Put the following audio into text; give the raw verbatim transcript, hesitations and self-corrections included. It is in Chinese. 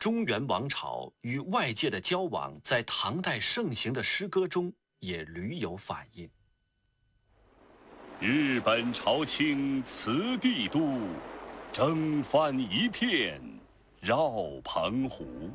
中原王朝与外界的交往在唐代盛行的诗歌中也屡有反映。 日本朝卿辞帝都，征帆一片绕澎湖。